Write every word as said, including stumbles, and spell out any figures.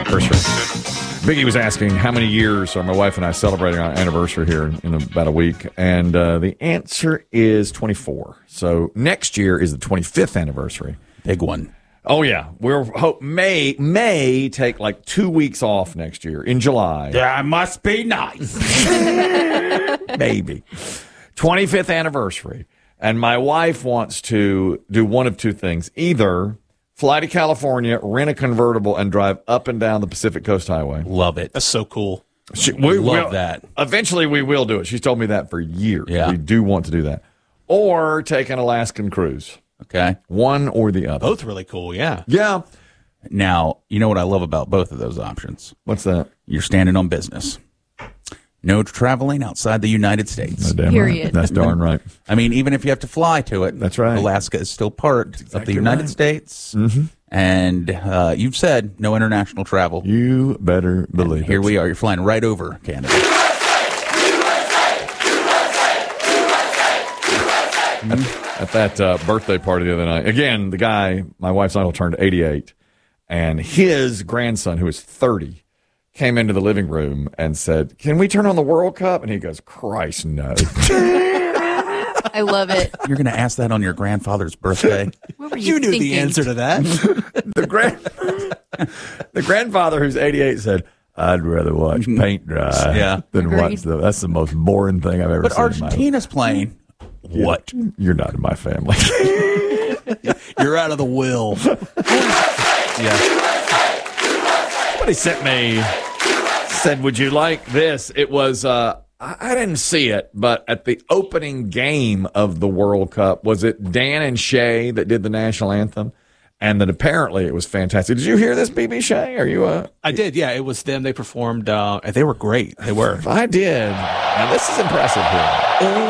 anniversary. Biggie was asking how many years are my wife and I celebrating our anniversary here in about a week, and uh, the answer is twenty-four. So next year is the twenty-fifth anniversary. Big one. Oh yeah, we're hope may may take like two weeks off next year in July. That must be nice. Maybe twenty-fifth anniversary, and my wife wants to do one of two things: either fly to California, rent a convertible, and drive up and down the Pacific Coast Highway. Love it. That's so cool. She, we Love will, that. Eventually, we will do it. She's told me that for years. Yeah. We do want to do that. Or take an Alaskan cruise. Okay. One or the other. Both really cool, yeah. Yeah. Now, you know what I love about both of those options? What's that? You're standing on business. No traveling outside the United States. Oh, damn Period. Right. That's darn right. I mean, even if you have to fly to it, That's right. Alaska is still part of exactly the United right. States. Mm-hmm. And uh, you've said no international travel. You better believe And here it. we are. You're flying right over Canada. At that uh, birthday party the other night, again, the guy, my wife's uncle, turned eighty-eight, and his grandson, who is thirty, came into the living room and said, "Can we turn on the World Cup?" And he goes, "Christ, no." I love it. You're going to ask that on your grandfather's birthday? What were you, You knew thinking? the answer to that. the grand, the grandfather, who's eighty-eight, said, "I'd rather watch paint dry Yeah. than Agreed. watch the." That's the most boring thing I've ever But seen. in my life. Argentina's playing. What? You're not in my family. You're out of the will. Yeah. Somebody sent me, said, "Would you like this?" It was, uh, I, I didn't see it, but at the opening game of the World Cup, was it Dan and Shay that did the national anthem? And that apparently it was fantastic. Did you hear this, B B Shay? Are you a? I did, yeah. It was them. They performed. Uh, they were great. They were. I did. Now, this is impressive here.